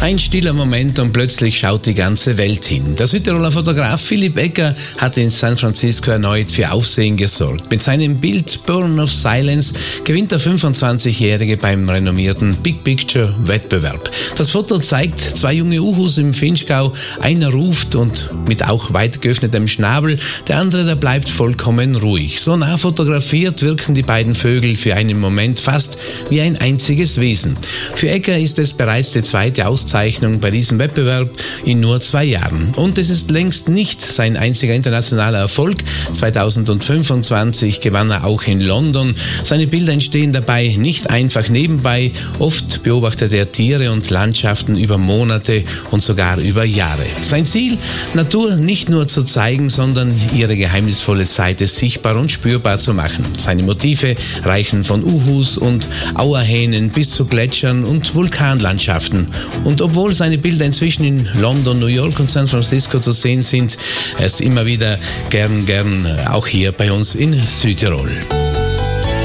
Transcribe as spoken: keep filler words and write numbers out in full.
Ein stiller Moment und plötzlich schaut die ganze Welt hin. Der Südtiroler Fotograf Philipp Egger hat in San Francisco erneut für Aufsehen gesorgt. Mit seinem Bild Burn of Silence gewinnt der fünfundzwanzigjährige beim renommierten Big Picture Wettbewerb. Das Foto zeigt zwei junge Uhus im Vinchgau. Einer ruft und mit auch weit geöffnetem Schnabel, der andere, der bleibt vollkommen ruhig. So nah fotografiert wirken die beiden Vögel für einen Moment fast wie ein einziges Wesen. Für Egger ist es bereits die zweite Auszeichnung bei diesem Wettbewerb in nur zwei Jahren. Und es ist längst nicht sein einziger internationaler Erfolg. zweitausendfünfundzwanzig gewann er auch in London. Seine Bilder entstehen dabei nicht einfach nebenbei. Oft beobachtet er Tiere und Landschaften über Monate und sogar über Jahre. Sein Ziel, Natur nicht nur zu zeigen, sondern ihre geheimnisvolle Seite sichtbar und spürbar zu machen. Seine Motive reichen von Uhus und Auerhähnen bis zu Gletschern und Vulkanlandschaften. Und obwohl seine Bilder inzwischen in London, New York und San Francisco zu sehen sind, er ist immer wieder gern, gern auch hier bei uns in Südtirol.